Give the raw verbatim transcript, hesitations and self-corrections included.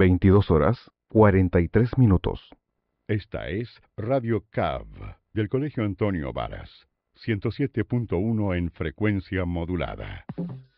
veintidós horas cuarenta y tres minutos. Esta es Radio C A V del Colegio Antonio Varas, ciento siete punto uno en frecuencia modulada.